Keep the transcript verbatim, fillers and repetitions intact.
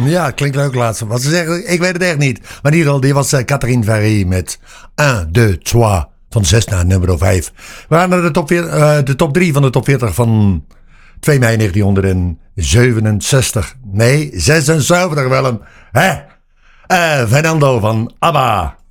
Ja, klinkt leuk laatste. Wat ze zeggen, ik weet het echt niet. Maar in ieder geval, die was uh, Catherine Ferry met een, twee, twee. Van zes naar nummer vijf. We gaan naar de top, veertig, uh, de top drie van de top veertig van twee mei negentienhonderdzevenenzestig. Nee, zesenzeventig Willem. Hè? Uh, Fernando van ABBA.